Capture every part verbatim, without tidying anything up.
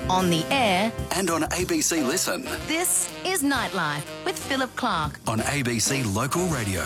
on the air, and on A B C Listen. This is Nightlife with Philip Clark on A B C Local Radio.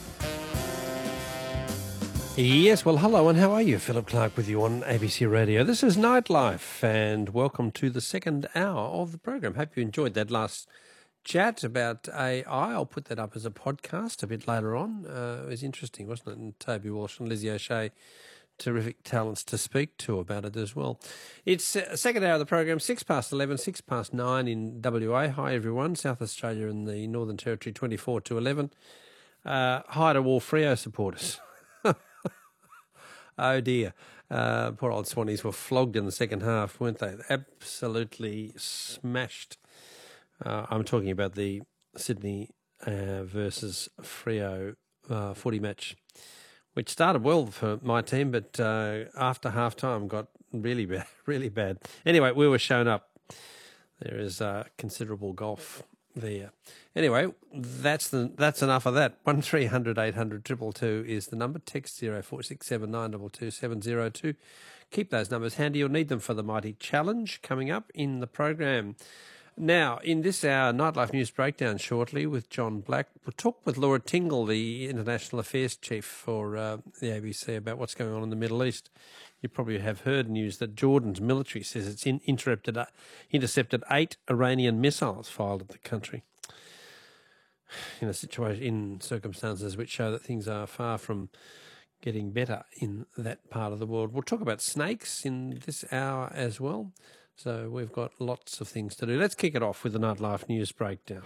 Yes, well, hello and how are you? Philip Clark with you on A B C Radio. This is Nightlife and welcome to the second hour of the program. Hope you enjoyed that last chat about A I. I'll put that up as a podcast a bit later on. Uh, it was interesting, wasn't it? And Toby Walsh and Lizzie O'Shea, terrific talents to speak to about it as well. It's uh, second hour of the program, six past eleven, six past nine in W A. Hi everyone, South Australia and the Northern Territory, twenty-four to eleven. Uh, hi to all Freo supporters. Oh dear. Uh, poor old Swannies were flogged in the second half, weren't they? Absolutely smashed. Uh, I'm talking about the Sydney uh, versus Freo uh, footy match, which started well for my team, but uh, after half-time got really bad, really bad. Anyway, we were shown up. There is uh, considerable golf there. Anyway, that's the that's enough of that. One three hundred eight hundred two two two is the number. Text zero four six seven nine two two seven zero two. Keep those numbers handy. You'll need them for the Mighty Challenge coming up in the program. Now, in this hour, Nightlife News Breakdown shortly with John Black. We'll talk with Laura Tingle, the International Affairs Chief for uh, the A B C, about what's going on in the Middle East. You probably have heard news that Jordan's military says it's in, intercepted, uh, intercepted eight Iranian missiles fired at the country in a situation, in circumstances which show that things are far from getting better in that part of the world. We'll talk about snakes in this hour as well. So we've got lots of things to do. Let's kick it off with the Nightlife News Breakdown.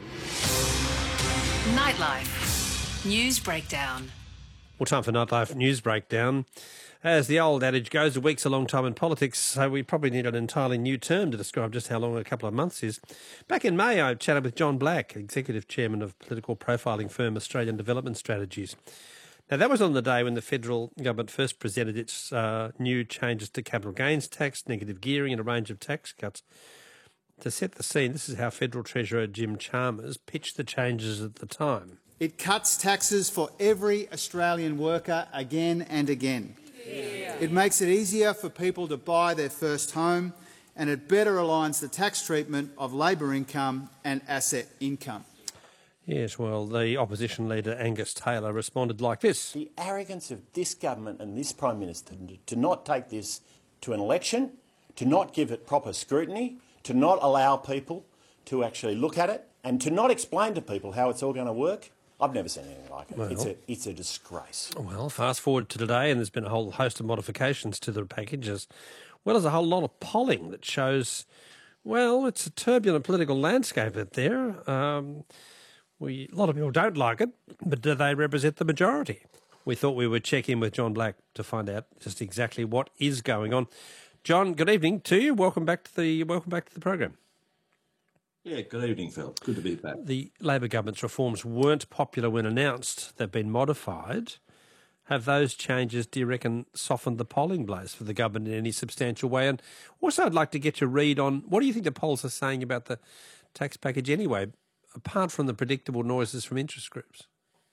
Nightlife News Breakdown. Well, time for Nightlife News Breakdown. As the old adage goes, a week's a long time in politics, so we probably need an entirely new term to describe just how long a couple of months is. Back in May, I chatted with John Black, Executive Chairman of political profiling firm Australian Development Strategies. Now, that was on the day when the federal government first presented its uh, new changes to capital gains tax, negative gearing and a range of tax cuts. To set the scene, this is how Federal Treasurer Jim Chalmers pitched the changes at the time. It cuts taxes for every Australian worker again and again. Yeah. It makes it easier for people to buy their first home, and it better aligns the tax treatment of labour income and asset income. Yes, well, the opposition leader Angus Taylor responded like this. The arrogance of this government and this Prime Minister to not take this to an election, to not give it proper scrutiny, to not allow people to actually look at it, and to not explain to people how it's all going to work. I've never seen anything like it. Well, it's, a, it's a disgrace. Well, fast forward to today, and there's been a whole host of modifications to the package, as well as a whole lot of polling that shows, well, it's a turbulent political landscape out there. Um, we, a lot of people don't like it, but do they represent the majority? We thought we would check in with John Black to find out just exactly what is going on. John, good evening to you. Welcome back to the welcome back to the program. Yeah, good evening, Phil. Good to be back. The Labor government's reforms weren't popular when announced. They've been modified. Have those changes, do you reckon, softened the polling blows for the government in any substantial way? And also I'd like to get your read on what do you think the polls are saying about the tax package anyway, apart from the predictable noises from interest groups?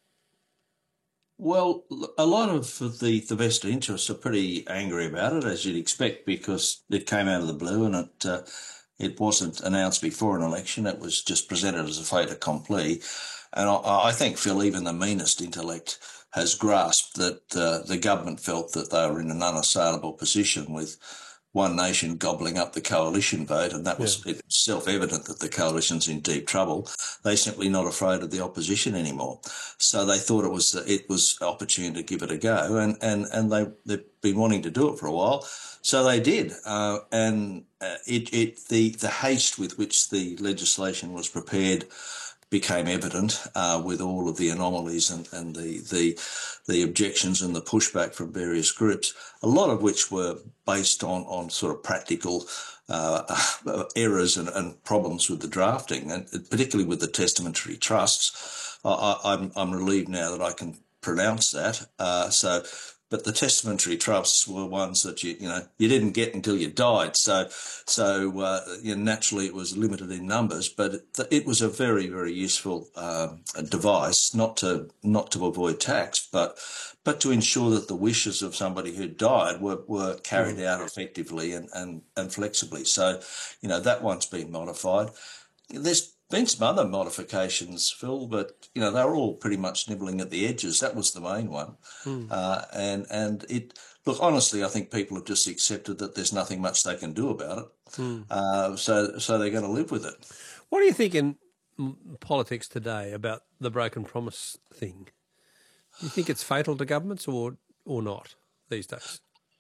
Well, a lot of the, the vested interests are pretty angry about it, as you'd expect, because it came out of the blue and it... Uh, It wasn't announced before an election. It was just presented as a fait accompli. And I, I think, Phil, even the meanest intellect has grasped that uh, the government felt that they were in an unassailable position with One Nation gobbling up the coalition vote, and that was yeah. self-evident that the coalition's in deep trouble. They're simply not afraid of the opposition anymore. So they thought it was it was opportune to give it a go, and, and, and they, they've been wanting to do it for a while. So they did, uh, and uh, it, it the, the haste with which the legislation was prepared became evident uh, with all of the anomalies and, and the, the the objections and the pushback from various groups, a lot of which were based on, on sort of practical uh, errors and, and problems with the drafting, and particularly with the testamentary trusts. I, I'm, I'm relieved now that I can pronounce that. Uh, so. but the testamentary trusts were ones that you you know you didn't get until you died. So so uh, you know, naturally it was limited in numbers, but it, it was a very very useful um, device, not to not to avoid tax, but but to ensure that the wishes of somebody who died were, were carried out effectively and, and, and flexibly. So, you know, that one's been modified. There's been some other modifications, Phil, but, you know, they're all pretty much nibbling at the edges. That was the main one. Mm. Uh, and, and it, look, honestly, I think people have just accepted that there's nothing much they can do about it. Mm. Uh, so, so they're going to live with it. What do you think in politics today about the broken promise thing? Do you think it's fatal to governments or or not these days?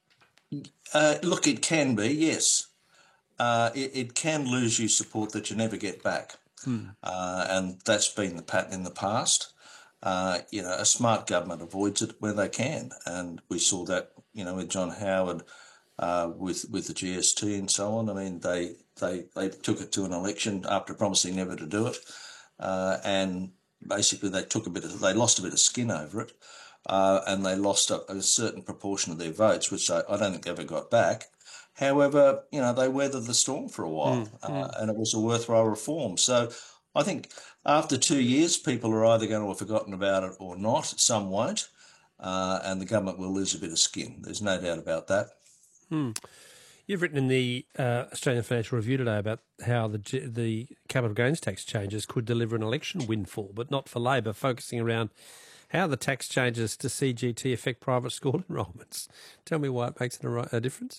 Uh, look, it can be, yes. Uh, it, it can lose you support that you never get back. Hmm. Uh, and that's been the pattern in the past. Uh, you know, a smart government avoids it where they can. And we saw that, you know, with John Howard, uh, with with the G S T and so on. I mean, they, they, they took it to an election after promising never to do it. Uh, and basically they took a bit of, they lost a bit of skin over it. Uh, and they lost a, a certain proportion of their votes, which I, I don't think ever got back. However, you know, they weathered the storm for a while, mm, uh, mm. and it was a worthwhile reform. So I think after two years, people are either going to have forgotten about it or not. Some won't, uh, and the government will lose a bit of skin. There's no doubt about that. Mm. You've written in the uh, Australian Financial Review today about how the the capital gains tax changes could deliver an election windfall, but not for Labor, focusing around how the tax changes to C G T affect private school enrolments. Tell me why it makes a, a difference.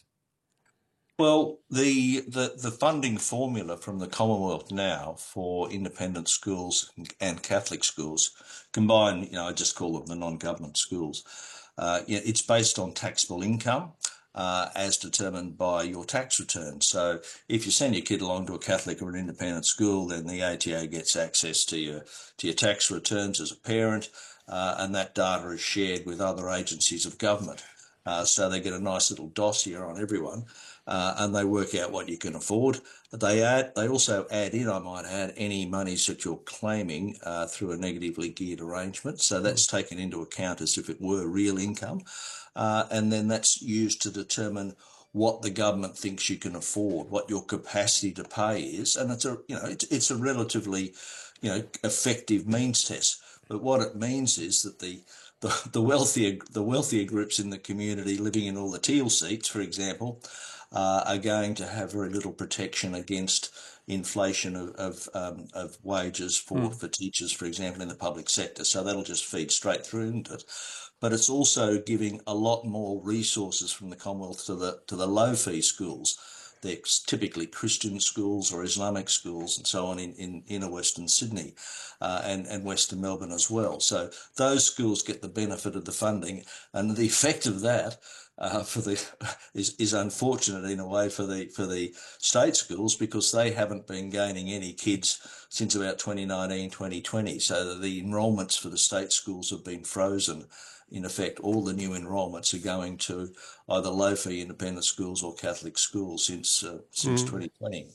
Well, the, the the funding formula from the Commonwealth now for independent schools and Catholic schools, combined, you know, I just call them the non-government schools, uh, it's based on taxable income uh, as determined by your tax return. So if you send your kid along to a Catholic or an independent school, then the A T O gets access to your to your tax returns as a parent, uh, and that data is shared with other agencies of government. Uh, so they get a nice little dossier on everyone. Uh, and they work out what you can afford. They add, they also add in, I might add, any monies that you're claiming uh, through a negatively geared arrangement. So that's taken into account as if it were real income. Uh, and then that's used to determine what the government thinks you can afford, what your capacity to pay is. And it's a, you know, it's, it's a relatively, you know, effective means test. But what it means is that the The, the wealthier the wealthier groups in the community living in all the teal seats, for example, uh, are going to have very little protection against inflation of of, um, of wages for, mm. for teachers, for example, in the public sector. So that'll just feed straight through into it. But it's also giving a lot more resources from the Commonwealth to the to the low fee schools. They're typically Christian schools or Islamic schools and so on in, in inner Western Sydney uh, and, and Western Melbourne as well. So those schools get the benefit of the funding, and the effect of that uh, for the is, is unfortunate in a way for the for the state schools, because they haven't been gaining any kids since about twenty nineteen, twenty twenty. So the enrolments for the state schools have been frozen. In effect, all the new enrolments are going to either low-fee independent schools or Catholic schools since uh, since mm. twenty twenty.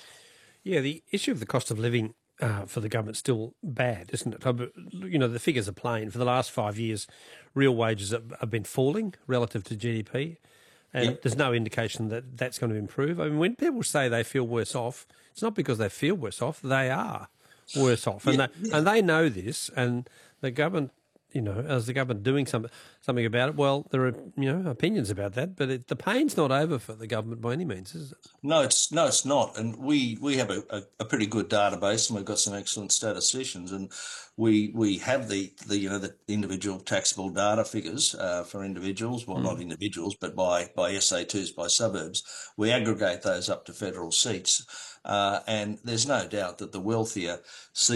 Yeah, the issue of the cost of living uh, for the government is still bad, isn't it? You know, the figures are plain. For the last five years, real wages have, have been falling relative to G D P, and yep. there's no indication that that's going to improve. I mean, when people say they feel worse off, it's not because they feel worse off. They are worse off, and, yeah, they, yeah. and they know this, and the government... You know, as the government doing something something about it, well, there are, you know, opinions about that, but it, the pain's not over for the government by any means, is it? No, it's no, it's not. And we, we have a, a, a pretty good database, and we've got some excellent statisticians, and we we have the, the you know the individual taxable data figures uh, for individuals, well, mm. not individuals, but by by S A twos, by suburbs. We aggregate those up to federal seats, uh, and there's no doubt that the wealthier